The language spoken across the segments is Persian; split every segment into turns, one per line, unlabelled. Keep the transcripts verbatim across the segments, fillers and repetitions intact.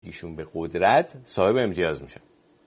رسیدگیشون به قدرت صاحب امتیاز میشن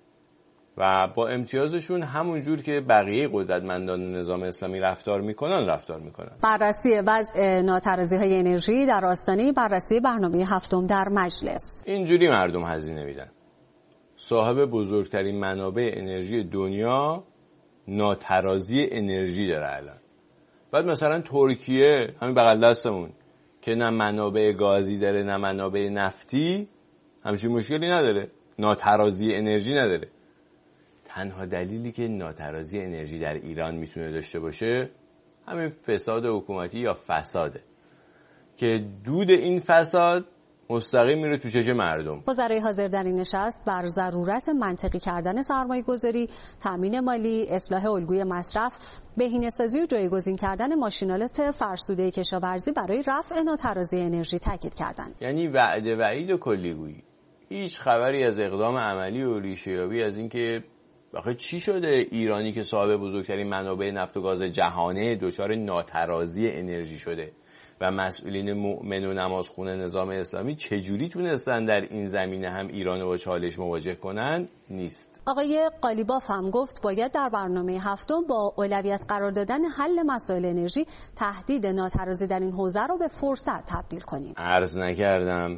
و با امتیازشون همون جور که بقیه قدرتمندان نظام اسلامی رفتار میکنن رفتار میکنن.
بررسی وضع ناترازی‌های انرژی در آستانه بررسی برنامه هفتم در مجلس.
اینجوری مردم هزینه میدن. صاحب بزرگترین منابع انرژی دنیا ناترازی انرژی داره الان. بعد مثلا ترکیه همین بغل دستمون که نه منابع گازی داره نه منابع نفتی، همچین مشکلی نداره، ناترازی انرژی نداره. تنها دلیلی که ناترازی انرژی در ایران میتونه داشته باشه همین فساد حکومتی یا فساده که دود این فساد مستقیم میره تو چش مردم.
وزرای حاضر در این نشست بر ضرورت منطقی کردن سرمایه‌گذاری، تامین مالی، اصلاح الگوی مصرف، بهینه‌سازی و جایگزین کردن ماشینالات فرسوده کشاورزی برای رفع ناترازی انرژی تاکید کردند.
یعنی وعده وعید و کلیگویی. هیچ خبری از اقدام عملی و ریشه‌یابی از این که آخه چی شده ایرانی که صاحب بزرگترین منابع نفت و گاز جهانه دچار ناترازی انرژی شده و مسئولین مؤمن و نمازخوان نظام اسلامی چجوری تونستن در این زمینه هم ایران رو با چالش مواجه کنن نیست.
آقای قالیباف هم گفت باید در برنامه هفتم با اولویت قرار دادن حل مسائل انرژی تهدید ناترازی در این حوزه رو به فرصت تبدیل کنیم.
عرض نکردم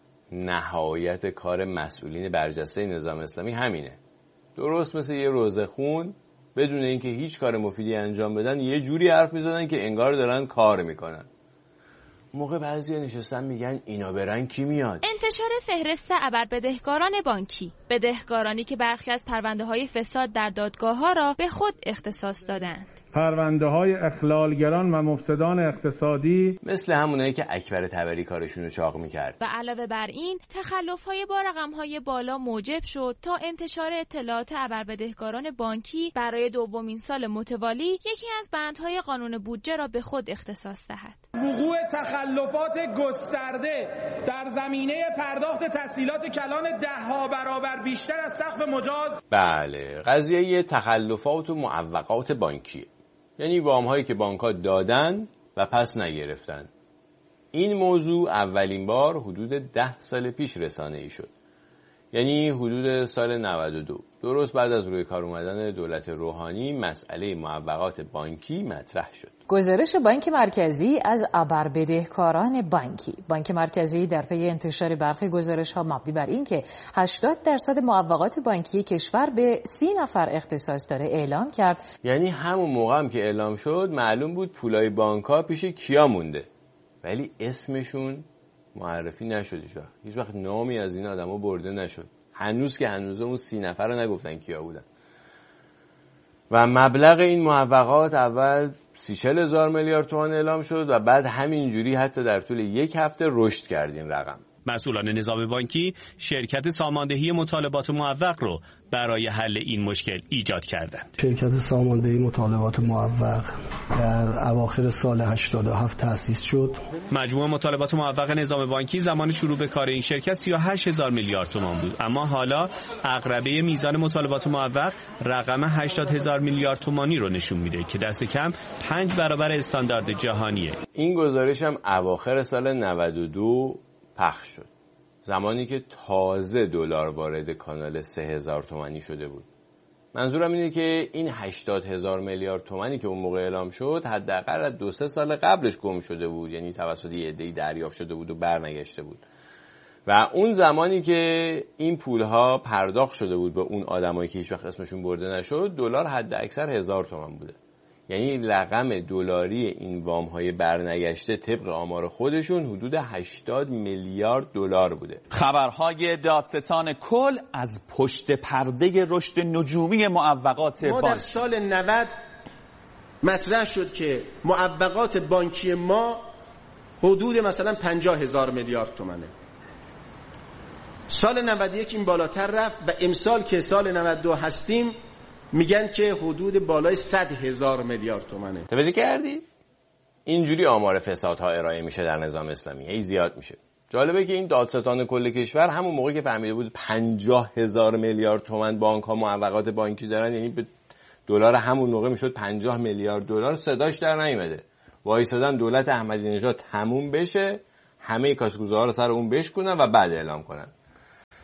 نهایت کار مسئولین برجسته نظام اسلامی همینه. درست مثل یه روزه خون بدون اینکه هیچ کار مفیدی انجام بدن یه جوری حرف میزنن که انگار دارن کار میکنن. موقع بعضیا نشستن میگن اینا برن کی میاد؟
انتشار فهرست ابربدهکاران بانکی، بدهکارانی که برخی از پرونده‌های فساد در دادگاه‌ها را به خود اختصاص دادند.
پرونده‌های اخلالگران و مفسدان اقتصادی
مثل همونایی که اکبر طبری کارشون رو چاق میکرد.
و علاوه بر این تخلف‌های با رقم‌های بالا موجب شد تا انتشار اطلاعات ابربدهکاران بانکی برای دومین سال متوالی یکی از بندهای قانون بودجه را به خود اختصاص دهد.
وقوع تخلفات گسترده در زمینه پرداخت تسهیلات کلان ده‌ها برابر بیشتر از سقف مجاز.
بله، قضیه تخلفات و معوقات بانکیه. یعنی وام‌هایی که بانک‌ها دادن و پس نگرفتن. این موضوع اولین بار حدود ده سال پیش رسانه‌ای شد. یعنی حدود سال نود و دو. درست بعد از روی کار اومدن دولت روحانی مسئله معوقات بانکی مطرح شد.
گزارش بانک مرکزی از ابربدهکاران بانکی. بانک مرکزی در پی انتشار برخی گزارش‌ها مبنی بر اینکه هشتاد درصد معوقات بانکی کشور به سی نفر اختصاص داره اعلام کرد.
یعنی همون موقع هم که اعلام شد معلوم بود پولای بانک‌ها پیش کیا مونده. ولی اسمشون معرفی نشد هیچ وقت. هیچ وقت نامی از این آدما برده نشد. هنوز که هنوز اون سی نفر رو نگفتن کیا بودن. و مبلغ این معوقات اول سی چل هزار میلیارد تومان اعلام شد و بعد همینجوری حتی در طول یک هفته رشد کرد این رقم.
مسئولان نظام بانکی شرکت ساماندهی مطالبات معوق رو برای حل این مشکل ایجاد کردند.
شرکت ساماندهی مطالبات معوق در اواخر سال هشتاد و هفت تأسیس شد.
مجموع مطالبات معوق نظام بانکی زمان شروع به کار این شرکت سی و هشت هزار میلیارد تومان بود، اما حالا عقربه میزان مطالبات معوق رقم هشتاد هزار میلیارد تومانی رو نشون میده که دست کم پنج برابر استاندارد جهانیه.
این گزارش هم اواخر سال نود و دو پخش شد، زمانی که تازه دلار وارد کانال سه هزار تومانی شده بود. منظورم اینه که این هشتاد هزار میلیارد تومانی که اون موقع اعلام شد حداقل از دو سه سال قبلش گم شده بود، یعنی توسط یه عده‌ای دریافت شده بود و برنگشته بود. و اون زمانی که این پولها پرداخت شده بود به اون آدمایی که هیچ وقت اسمشون برده نشد، دلار حد اکثر هزار تومان بوده. یعنی رقم دلاری این وام‌های برنگشته طبق آمار خودشون حدود هشتاد میلیارد دلار بوده.
خبرهای دادستان کل از پشت پرده رشد نجومی معوقات بانک.
ما در سال نود مطرح شد که معوقات بانکی ما حدود مثلا پنجاه هزار میلیارد تومانه. سال نود و یک این بالاتر رفت و امسال که سال نود و دو هستیم میگن که حدود بالای صد هزار میلیارد تومانه.
توجه کردی؟ اینجوری آمار فسادها ارائه میشه در نظام اسلامی، هی زیاد میشه. جالبه که این دادستان کل کشور همون موقع که فهمیده بود پنجاه هزار میلیارد تومان بانک ها معوقات بانکی دارن، یعنی به دلار همون موقع میشد پنجاه میلیارد دلار، صداش در نیومده. وایسادن دولت احمدی نژاد تموم بشه، همه کاسه‌گوزها رو سر اون بشکنن و بعد اعلام کنن.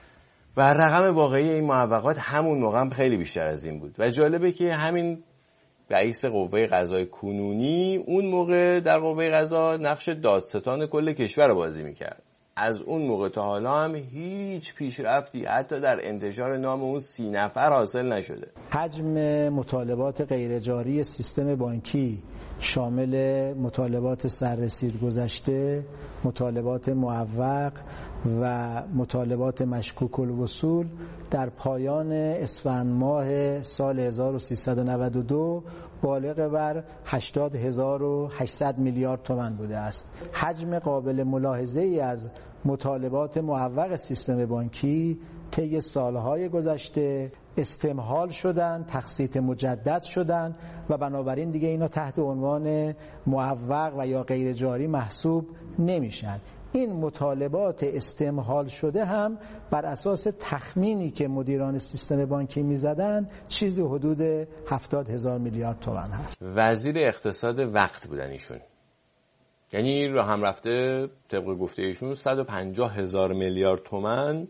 و رقم واقعی این معوقات همون موقع هم خیلی بیشتر از این بود و جالبه که همین رئیس قوه قضای کنونی اون موقع در قوه قضا نقش دادستان کل کشور رو بازی میکرد. از اون موقع تا حالا هم هیچ پیشرفتی حتی در انتشار نام اون سی نفر حاصل نشده.
حجم مطالبات غیرجاری سیستم بانکی شامل مطالبات سررسید گذشته، مطالبات معوق و مطالبات مشکوک الوصول در پایان اسفند ماه سال هزار و سیصد و نود و دو بالغ بر هشتاد هزار و هشتصد میلیارد تومان بوده است. حجم قابل ملاحظه ای از مطالبات معوق سیستم بانکی طی سالهای گذشته استمهال شدن، تقسیط مجدد شدن و بنابراین دیگه اینا تحت عنوان معوق و یا غیر جاری محسوب نمیشن. این مطالبات استمهال شده هم بر اساس تخمینی که مدیران سیستم بانکی میزدن چیزی حدود هفتاد هزار میلیارد تومان هست.
وزیر اقتصاد وقت بودن ایشون، یعنی رو هم رفته طبق گفته ایشون صد و پنجاه هزار میلیارد تومان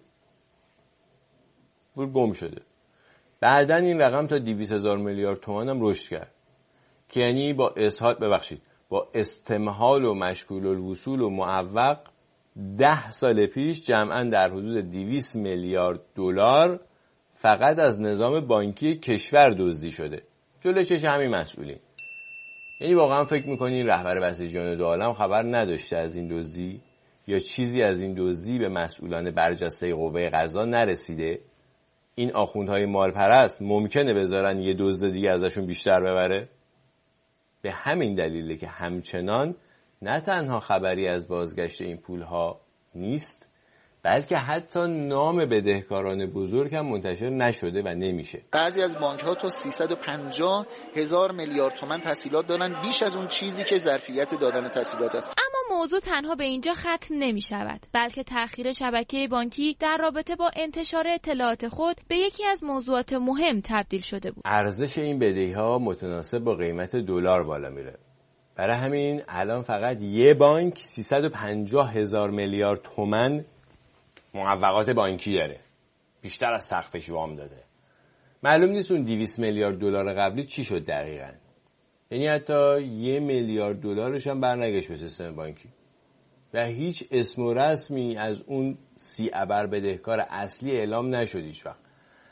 بود گم شده. بعدن این رقم تا دویست هزار میلیارد تومان هم رشد کرد که یعنی با اسهال ببخشید با استمهال و مشکول الوصول و معوق ده سال پیش جمعاً در حدود دویست میلیارد دلار فقط از نظام بانکی کشور دزدی شده. جلوی چش همین مسئولین. یعنی واقعا فکر میکنین رهبر بسیجیان دو عالم خبر نداشته از این دزدی یا چیزی از این دزدی به مسئولان برجسته قوه قضا نرسیده؟ این آخوندهای مالپرست ممکنه بذارن یه دزد دیگه ازشون بیشتر ببره؟ به همین دلیله که همچنان نه تنها خبری از بازگشت این پولها نیست، بلکه حتی نام بدهکاران بزرگ هم منتشر نشده و نمیشه.
بعضی از بانک‌ها تا سیصد و پنجاه هزار میلیارد تومان تسهیلات دارن، بیش از اون چیزی که ظرفیت دادن تسهیلات است.
اما موضوع تنها به اینجا ختم نمی شود، بلکه تأخیر شبکه بانکی در رابطه با انتشار اطلاعات خود به یکی از موضوعات مهم تبدیل شده بود.
ارزش این بدهی‌ها متناسب با قیمت دلار بالا میره. برای همین الان فقط یه بانک سیصد و پنجاه هزار میلیارد تومان معوقات بانکی داره، بیشتر از سقفش وام داده. معلوم نیست اون دویست میلیارد دلار قبلی چی شد دقیقاً. یعنی حتی یه میلیارد دلارش هم برنگشت به سیستم بانکی و هیچ اسم و رسمی از اون سی ابر بدهکار اصلی اعلام نشد هیچ وقت.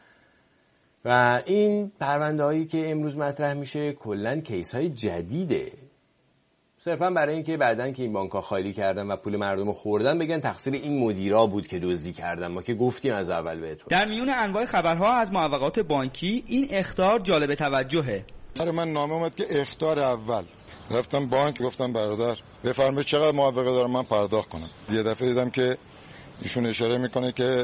و این پرونده هایی که امروز مطرح میشه کلاً کیس های جدیده، صرفا برای اینکه بعدن که این بانک‌ها خالی کردن و پول مردم رو خوردن بگن تقصیر این مدیرا بود که دزدی کردن. ما که گفتیم از اول بهتون.
در میون انواع خبرها از معوقات بانکی این اخطار جالب توجهه.
برای من نامه اومد که اخطار اول، رفتم بانک گفتم برادر بفرمایید چقدر معوقه دارم من پرداخت کنم. یه دفعه دیدم که ایشون اشاره میکنه که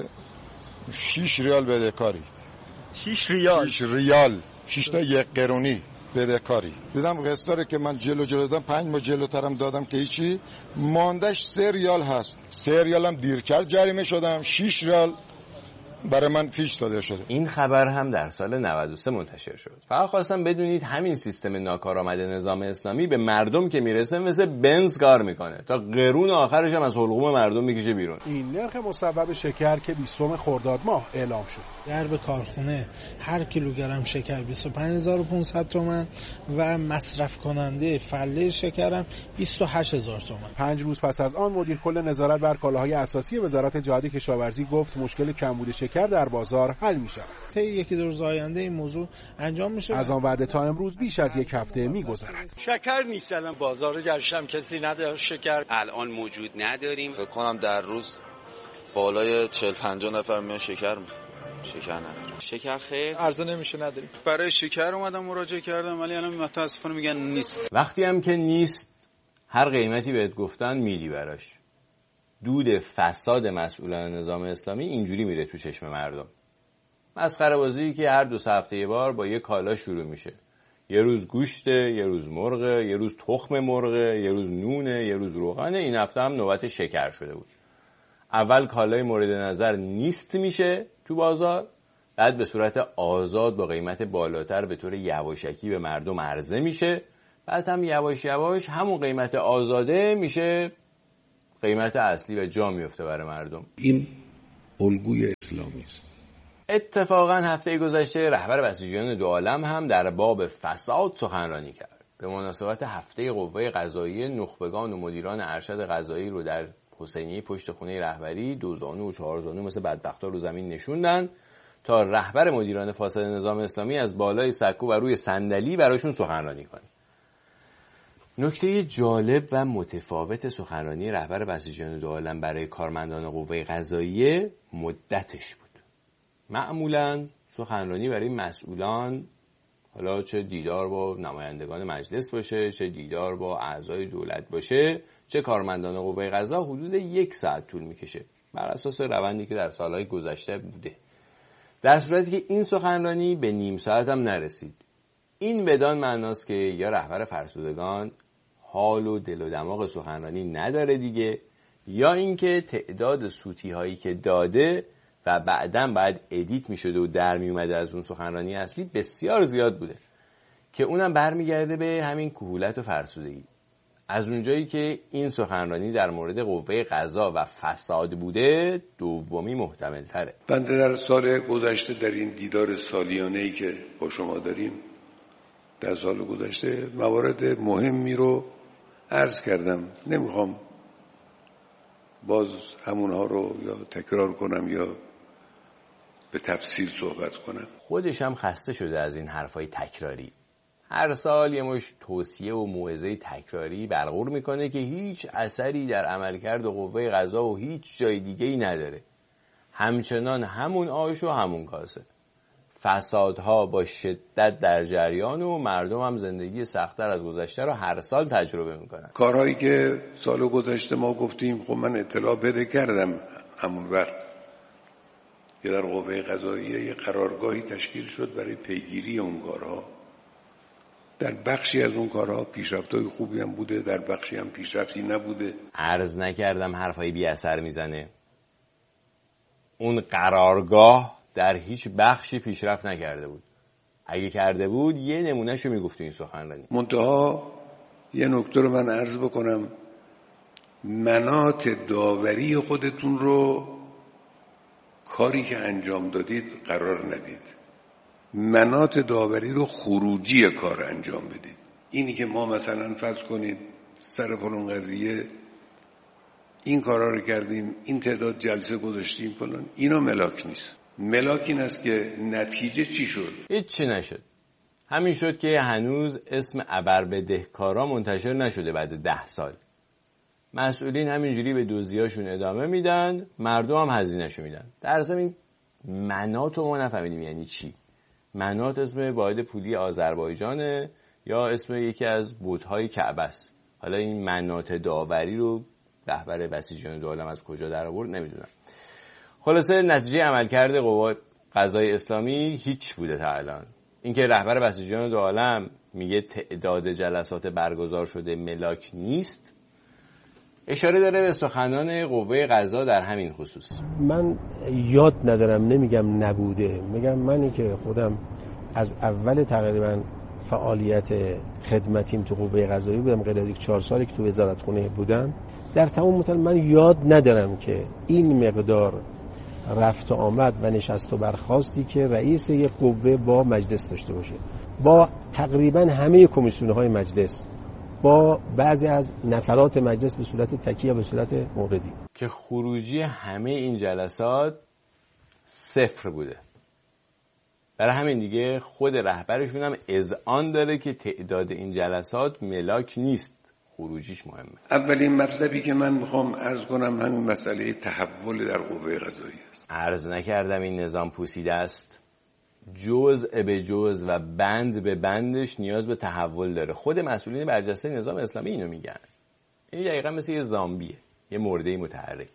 شش ریال بدهکاری.
شش ریال
شش ریال شش تا یک قرونی بدهکاری. دیدم قسطاره که من جلو جلو دادم پنج ماه جلوترم دادم که هیچی، ماندش سه ریال هست. سه ریالم دیر کرد جریمه شدم، شش ریال برای من فیش داده شده.
این خبر هم در سال نود و سه منتشر شد. فقط خواستم بدونید همین سیستم ناکارآمد نظام اسلامی به مردم که میرسه مثل بنز کار میکنه تا قرون آخرش هم از حلقوم مردم میکشه بیرون.
این نرخ مصوب شکر که بیستم خرداد ماه اعلام شد. درب کارخونه هر کیلوگرم شکر بیست و پنج هزار و پانصد تومان و مصرف کننده فله شکرم بیست و هشت هزار تومان.
پنج روز پس از آن مدیر کل نظارت بر کالاهای اساسی وزارت جهاد کشاورزی گفت مشکل کمبود شکر در بازار حل میشه.
طی یکی دو روز آینده این موضوع انجام میشه.
از آن وعده تا امروز بیش از یک هفته میگذرد.
شکر نیست، الان بازار گشتم کسی نداره شکر
الان موجود نداریم.
فکر کنم در روز بالای چهل پنجاه نفر میان شکر میخوان. شکر نداریم.
شکر خیر
عرضه نمیشه نداریم.
برای شکر اومدم مراجعه کردم ولی الان متاسفانه میگن نیست.
وقتی هم که نیست هر قیمتی بهت گفتن میدی براش. دود فساد مسئولان نظام اسلامی اینجوری میره تو چشم مردم. مسخره بازی که هر دو هفته یه بار با یه کالا شروع میشه. یه روز گوشته، یه روز مرغ، یه روز تخم مرغ، یه روز نونه، یه روز روغنه. این هفته هم نوبت شکر شده بود. اول کالای مورد نظر نیست میشه تو بازار، بعد به صورت آزاد با قیمت بالاتر به طور یواشکی به مردم عرضه میشه، بعد هم یواش یواش همون قیمت آزاده میشه قیمت اصلی و جا میفته برای مردم.
این الگوی اسلامی است.
اتفاقا هفته گذشته رهبر بسیجیان دو عالم هم در باب فساد سخنرانی کرد. به مناسبت هفته قوه قضاییه نخبگان و مدیران ارشد قضایی رو در حسینیه پشت خونه رهبری دو زانو و چهار زانو مثل بدبختا رو زمین نشوندن تا رهبر مدیران فاسد نظام اسلامی از بالای سکو و روی صندلی براشون سخنرانی کنه. نکته جالب و متفاوت سخنرانی رهبر بسیجیان دو عالم برای کارمندان قوه قضاییه مدتش بود. معمولاً سخنرانی برای مسئولان، حالا چه دیدار با نمایندگان مجلس باشه، چه دیدار با اعضای دولت باشه، چه کارمندان قوه قضا، حدود یک ساعت طول میکشه بر اساس روندی که در سالهای گذشته بوده. در صورتی که این سخنرانی به نیم ساعت هم نرسید. این بدان معناست که یا رهبر فرسودگان حال و دل و دماغ سخنرانی نداره دیگه، یا اینکه تعداد سوتی هایی که داده و بعداً باید ادیت میشده و در میومده از اون سخنرانی اصلی بسیار زیاد بوده که اونم برمیگرده به همین کهولت و فرسودگی. از اونجایی که این سخنرانی در مورد قوه قضا و فساد بوده، دومی محتمل تره.
بنده در سال گذشته در این دیدار سالیانه‌ای که با شما داریم در سال گذشته موارد مهمی رو عرض کردم. نمیخوام باز همونها رو یا تکرار کنم یا به تفصیل صحبت کنم.
خودش هم خسته شده از این حرفای تکراری. هر سال یه مش توصیه و موعظه تکراری برقرار میکنه که هیچ اثری در عملکرد قوه قضا و هیچ جای دیگه‌ای نداره. همچنان همون آش و همون کاسه. فسادها با شدت در جریان و مردم هم زندگی سخت‌تر از گذشته رو هر سال تجربه میکنن.
کارهایی که سال گذشته ما گفتیم، خب من اطلاع بده کردم همون وقت که در قوه قضاییه یه قرارگاهی تشکیل شد برای پیگیری اون کارها. در بخشی از اون کارها پیشرفت‌های خوبی هم بوده، در بخشی هم پیشرفتی نبوده.
عرض نکردم حرفای بی اثر میزنه. اون قرارگاه در هیچ بخشی پیشرفت نکرده بود. اگه کرده بود یه نمونهشو میگفت این سخنرانی.
منتها یه نکته رو من عرض بکنم، مناط داوری خودتون رو کاری که انجام دادید قرار ندید. مناط داوری رو خروجی کار انجام بدید. اینی که ما مثلا فرض کنید سر فلان قضیه این کارا رو کردیم، این تعداد جلسه گذاشتیم فلان، اینا ملاک نیست. ملاک این است که نتیجه چی شد؟
هیچ چی نشد. همین شد که هنوز اسم ابربدهکارا منتشر نشده بعد ده سال. مسئولین همینجوری به دزدیاشون ادامه میدن، مردم هم هزینه‌شو میدن. در ضمن مناط رو ما نفهمیدیم یعنی چی. مناط اسم واحد پولی آذربایجانه یا اسم یکی از بت‌های کعبه است. حالا این مناط داوری رو رهبر بسیجیان دو عالم از کجا در آورد نمیدونم. خلاصه نتیجه عملکرد قوای قضای اسلامی هیچ بوده تا الان. اینکه رهبر بسیجیان دو عالم میگه تعداد جلسات برگزار شده ملاک نیست، اشاره داره به سخنان قوه قضا در همین خصوص.
من یاد ندارم، نمیگم نبوده، میگم منی که خودم از اول تقریبا فعالیت خدمتیم تو قوه قضایی بودم، غیر از یک چهار سالی که تو وزارت خونه بودم، در تمام مدت من یاد ندارم که این مقدار رفت و آمد و نشست و برخاستی که رئیس یک قوه با مجلس داشته باشه، با تقریبا همه کمیسیون‌های مجلس، با بعضی از نفرات مجلس به صورت تکی یا به صورت موردی،
که خروجی همه این جلسات صفر بوده. برای همین دیگه خود رهبرشون هم اذعان داره که تعداد این جلسات ملاک نیست، خروجیش مهمه.
اولین مطلبی که من میخوام عرض کنم همین مسئله تحول در قوه قضایی است.
عرض نکردم این نظام پوسیده است، جزء به جزء و بند به بندش نیاز به تحول داره. خود مسئولین برجسته نظام اسلامی اینو میگن. این دقیقا مثل یه زامبیه، یه مرده متحرک.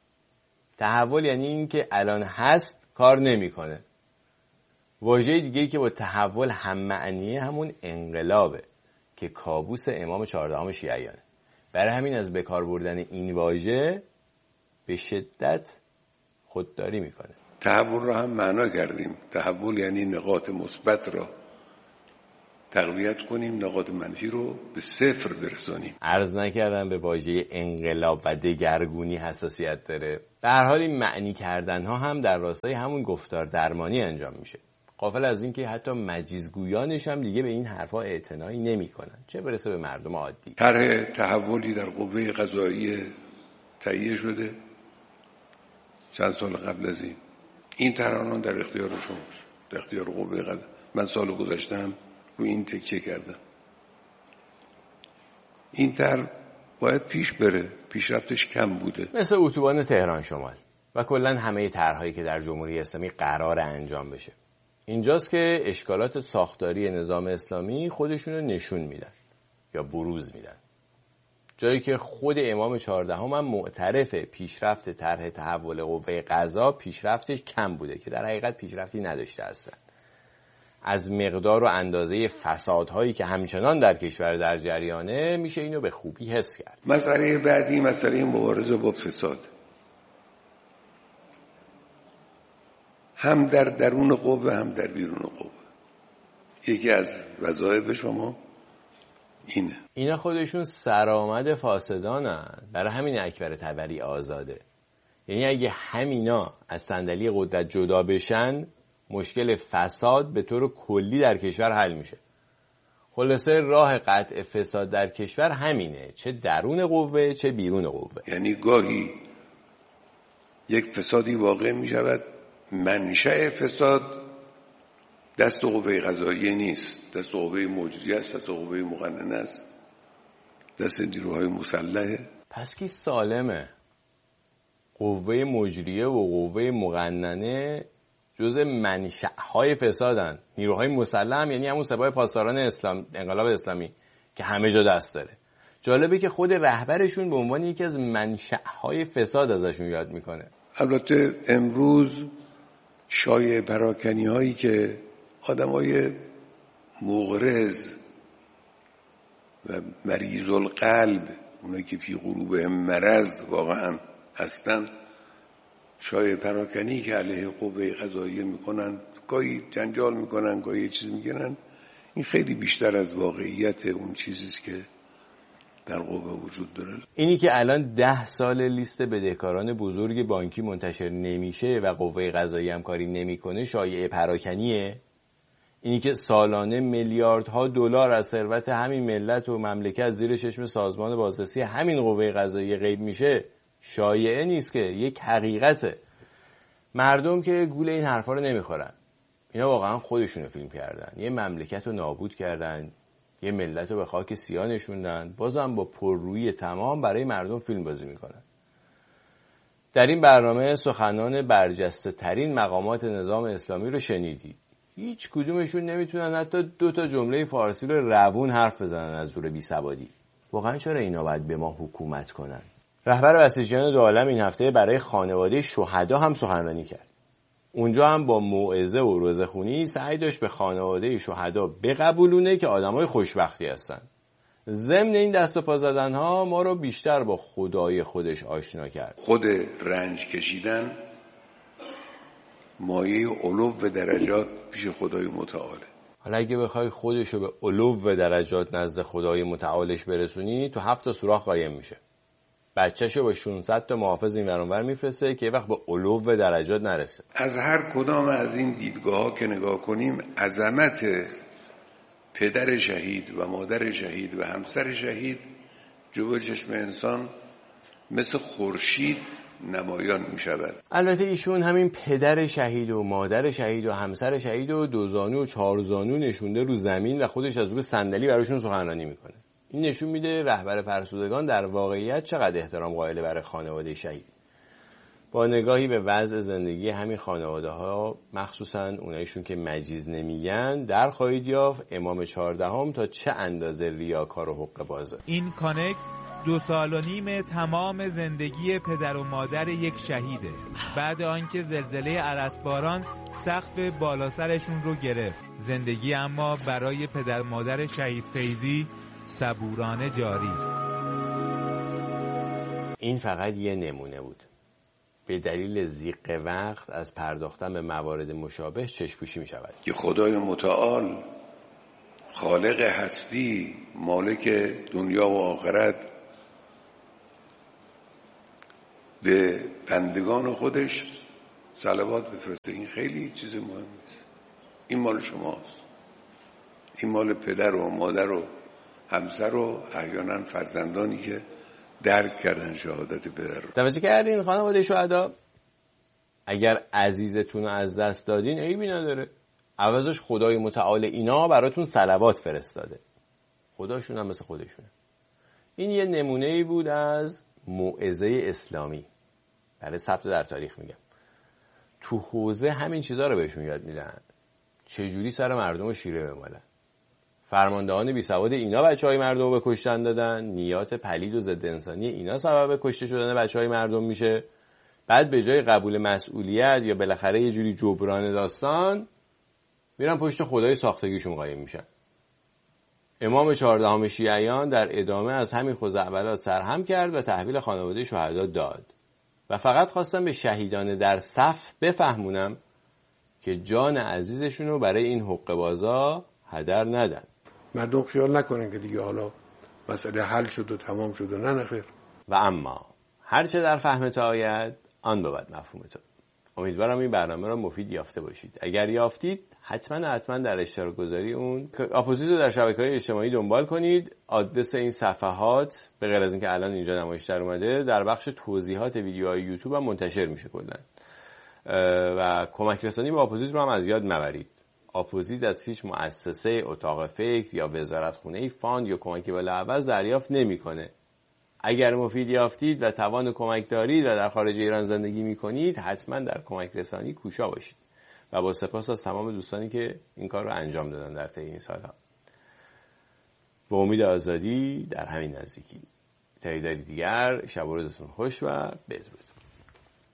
تحول یعنی این که الان هست کار نمیکنه. واژه دیگه‌ای که با تحول هم معنیه همون انقلابه که کابوس امام چهاردهم شیعیانه. برای همین از بکار بردن این واژه به شدت خودداری میکنه.
تحول را هم معنا کردیم. تحول یعنی نقاط مثبت را تقویت کنیم، نقاط منفی رو به صفر برسانیم.
عرض نکردم به واژه انقلاب و دگرگونی حساسیت داره. به هر حال این معنی کردن ها هم در راستای همون گفتار درمانی انجام میشه. غافل از این که حتی مجیزگویانش هم دیگه به این حرفا اعتنایی نمیکنن، چه برسه به مردم عادی.
طرح تحولی در قوه قضاییه تهیه شده چند سال قبل از این. این طرح در اختیار شماست، در اختیار قوه قضاییه. من سال گذشتم رو این تکیه کردم. این طرح باید پیش بره، پیشرفتش کم بوده.
مثل اتوبان تهران شمال و کلا همه طرح‌هایی که در جمهوری اسلامی قرار انجام بشه. اینجاست که اشکالات ساختاری نظام اسلامی خودشونو نشون میدن یا بروز میدن. جایی که خود امام چهاردهم هم معترف پیشرفت طرح تحول قوه قضا پیشرفتش کم بوده که در حقیقت پیشرفتی نداشته هستن. از مقدار و اندازه فسادهایی که همچنان در کشور در جریانه میشه اینو به خوبی حس کرد.
مسئله بعدی مسئله مبارزه با فساد. هم در درون قوه هم در بیرون قوه. یکی از وظایف شما اینه.
اینا خودشون سرآمد فاسدانن. برای همین اکبر طبری آزاده. یعنی اگه همینا از صندلی قدرت جدا بشن، مشکل فساد به طور کلی در کشور حل میشه. خلاصه راه قطع فساد در کشور همینه، چه درون قوه چه بیرون قوه.
یعنی گاهی یک فسادی واقع میشود، منشأ فساد دست قوه قضاییه نیست، دست قوه مجریه است، دست قوه مقننه است، دست نیروهای مسلحه.
پس کی سالمه؟ قوه مجریه و قوه مقننه جزء منشأهای فسادن. نیروهای مسلح هم یعنی همون سپاه پاسداران اسلام انقلاب اسلامی که همه جا دست داره. جالبه که خود رهبرشون به عنوان یکی از منشأهای فساد ازشون یاد میکنه.
البته امروز شایعه پراکنی هایی که آدمای مغرض و مریض القلب، اونایی که فی قلوبهم مرض واقعا هستن، شایعه پراکنی که علیه قوه قضاییه میکنن، گاهی جنجال میکنن، گاهی یه چیز میگنن، این خیلی بیشتر از واقعیت اون چیزیست که در قوه وجود داره.
اینی که الان ده سال لیست بدهکاران بزرگ بانکی منتشر نمیشه و قوه قضاییه هم کاری نمیکنه شایعه پراکنیه. اینی که سالانه میلیاردها دلار از ثروت همین ملت و مملکت زیر چشم سازمان بازرسی همین قوه قضاییه غیب میشه شایعه نیست که یک حقیقته. مردم که گول این حرفا رو نمیخورن. اینا واقعا خودشونو فیلم کردن. یه مملکت رو نابود کردن، یه ملت رو به خاک سیاه نشوندن، بازم با پررویی تمام برای مردم فیلم بازی میکنن. در این برنامه سخنان برجسته ترین مقامات نظام اسلامی رو شنیدید. هیچ کدومشون نمیتونن حتی دو تا جمله فارسی رو روون حرف بزنن از زور بیسوادی. واقعا چرا اینا باید به ما حکومت کنن؟ رهبر بسیجیان دو عالم این هفته برای خانواده شهدا هم سخنرانی کرد. اونجا هم با موعظه و روزخونی سعی داشت به خانواده شهدا بقبولونه که آدمای خوشبختی هستن. ضمن این دست و پا زدن‌ها ما رو بیشتر با خدای خودش آشنا کرد.
خود رنج کشیدن مایه علو و درجات پیش خدای متعاله.
حالا اگه بخوای خودشو به علو و درجات نزد خدای متعالش برسونی، تو هفت تا سوراخ قایم میشه. بچه‌شو با ششصد تا محافظ این ور اون ور میفرسته که وقت به علو و درجات نرسه.
از هر کدام از این دیدگاه‌ها که نگاه کنیم، عظمت پدر شهید و مادر شهید و همسر شهید جلوی چشم انسان مثل خورشید نمایان می شود.
البته ایشون همین پدر شهید و مادر شهید و همسر شهید و دو زانو و چهار زانو نشونده رو زمین و خودش از روی صندلی براشون سخنرانی میکنه. این نشون میده رهبر فرسودگان در واقعیت چقدر احترام قائل برای خانواده شهید. با نگاهی به وضع زندگی همین خانواده ها، مخصوصا اونایشون که مجیز نمیگن، در خواهید یافت امام چهاردهم تا چه اندازه ریاکار و حقه بازه.
این کانکس دو سال و نیم تمام زندگی پدر و مادر یک شهیده. بعد آنکه زلزله ارسباران سقف بالا سرشون رو گرفت. زندگی اما برای پدر مادر شهید فیضی صبورانه جاری است.
این فقط یه نمونه بود. به دلیل ضیق وقت از پرداختن به موارد مشابه چشم‌پوشی می شود.
که خدای متعال خالق هستی، مالک دنیا و آخرت به بندگان خودش صلوات بفرسته. این خیلی چیز مهمه. این مال شماست، این مال پدر و مادر و همسر و احیانا فرزندانی که درک کردن شهادت پدر رو.
توجه کردین خانواده شهدا؟ اگر عزیزتون رو از دست دادین عیبی نداره، عوضش خدای متعال اینا براتون صلوات فرستاده. خداشون هم مثل خودشونه. این یه نمونه ای بود از موعظه اسلامی. برای ثبت در تاریخ میگم. تو حوزه همین چیزا رو بهشون یاد میدن. چجوری سر مردم رو شیره بمالن. فرماندهان بی سواد اینا بچهای مردم رو به کشتن دادن، نیات پلید و ضد انسانی اینا سبب کشته شدن بچهای مردم میشه. بعد به جای قبول مسئولیت یا بالاخره یه جوری جبران داستان میرن پشت خدای ساختگیشون قایم میشن. امام چهاردهم شیعیان در ادامه از همین خزعبلات سرهم کرد و تحویل خانواده شهدا داد. و فقط خواستم به شهیدان در صف بفهمونم که جان عزیزشون رو برای این حقه‌بازا هدر ندن.
مردم خیال نکنن که دیگه حالا مسئله حل شد و تمام شد و نه نخیر.
و اما هرچه در فهمت آید آن بود مفهوم تو. امیدوارم این برنامه را مفید یافته باشید. اگر یافتید حتما حتما در اشتراک گذاری اون اپوزیت رو در شبکه‌های اجتماعی دنبال کنید. آدرس این صفحات به غیر از اینکه الان اینجا نمایش در اومده در بخش توضیحات ویدیوهای یوتیوب هم منتشر میشه کلا. و کمک رسانی به اپوزیت رو هم از یاد مبرید. اپوزیت از هیچ مؤسسه، اتاق فکر یا وزارتخونه فاند یا کمکی بلاعوض دریافت نمیکنه. اگر مفید یافتید و توان کمک دارید و در خارج ایران زندگی میکنید حتما در کمک رسانی کوشا باشید. و با سپاس از تمام دوستانی که این کار رو انجام دادن در طی این سالها. با امید آزادی در همین نزدیکی. تا دیداری دیگر، شب و روزتون خوش و بدرود.